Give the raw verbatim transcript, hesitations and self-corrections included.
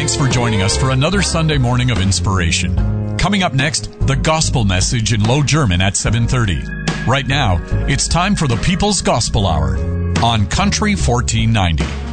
Thanks for joining us for another Sunday morning of inspiration. Coming up next, the gospel message in Low German at seven thirty. Right now, it's time for the People's Gospel Hour on Country fourteen ninety.